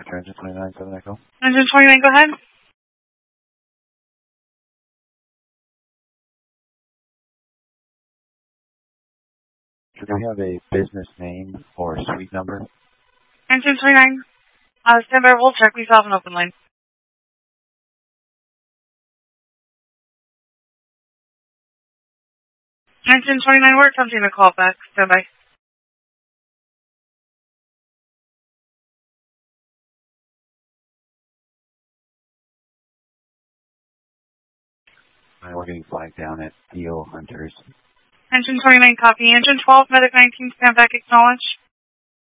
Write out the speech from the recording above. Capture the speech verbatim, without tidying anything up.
after engine twenty-nine, seven Echo. Engine twenty-nine, go ahead. Do we have a business name or suite number? Engine twenty-nine, uh, stand by, hold check, please have an open line. Engine twenty-nine, we're attempting a call back, stand by. And we're getting flagged down at D O Hunters. Engine twenty-nine, copy. Engine twelve, Medic nineteen, stand back, acknowledge.